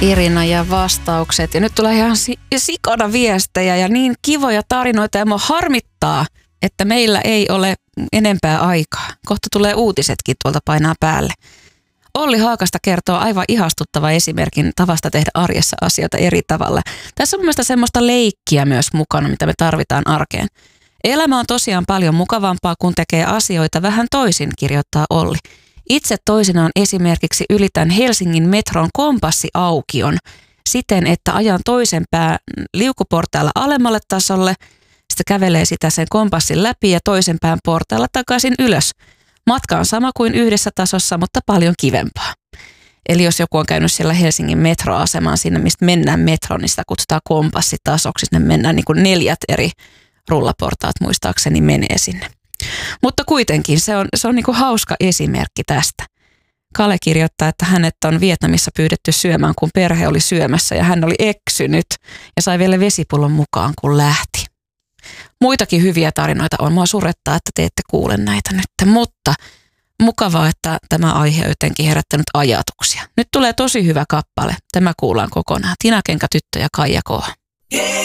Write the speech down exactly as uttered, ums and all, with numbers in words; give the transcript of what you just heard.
Irina ja vastaukset. Ja nyt tulee ihan si- sikana viestejä ja niin kivoja tarinoita. Ja mua harmittaa, että meillä ei ole enempää aikaa. Kohta tulee uutisetkin tuolta painaa päälle. Olli Haakasta kertoo aivan ihastuttava esimerkin tavasta tehdä arjessa asioita eri tavalla. Tässä on mun mielestä semmoista leikkiä myös mukana, mitä me tarvitaan arkeen. Elämä on tosiaan paljon mukavampaa, kun tekee asioita vähän toisin, kirjoittaa Olli. Itse toisinaan esimerkiksi ylitän Helsingin metron kompassiaukion siten, että ajan toisen pään liukuportailla alemmalle tasolle, sitten kävelee sitä sen kompassin läpi ja toisen pään portailla takaisin ylös. Matka on sama kuin yhdessä tasossa, mutta paljon kivempaa. Eli jos joku on käynyt siellä Helsingin metroasemaan sinne, mistä mennään metroon, niin sitä kutsutaan kompassitasoksi. Sinne mennään niin kuin neljät eri rullaportaat muistaakseni menee sinne. Mutta kuitenkin se on, se on niin kuin hauska esimerkki tästä. Kale kirjoittaa, että hänet on Vietnamissa pyydetty syömään, kun perhe oli syömässä ja hän oli eksynyt ja sai vielä vesipullon mukaan, kun lähti. Muitakin hyviä tarinoita on. Mua surettaa, että te ette kuule näitä nyt, mutta mukavaa, että tämä aihe on jotenkin herättänyt ajatuksia. Nyt tulee tosi hyvä kappale. Tämä kuullaan kokonaan. Tina Kenkä, Tyttö ja Kaija K.